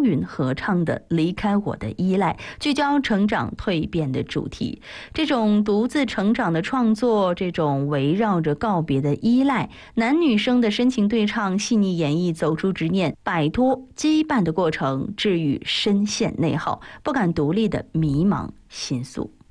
张云合唱的《离开我的依赖》，聚焦成长蜕变的主题。这种独自成长的创作，这种围绕着告别的依赖，男女生的深情对唱，细腻演绎走出执念、摆脱羁绊的过程，治愈深陷内耗、不敢独立的迷茫心诉。